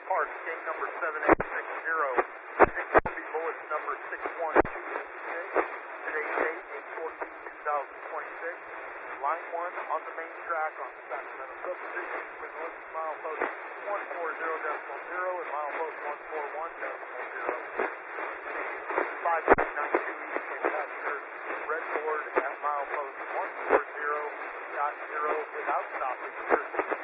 Park, gate number 7860. Navy Bullets number 612. Today's date, 8/14/2026. Line 1 on the main track on Sacramento Subdivision with north milepost 140.0 and milepost 141.0. 5992 East and passenger red board at milepost 140.0 without stopping.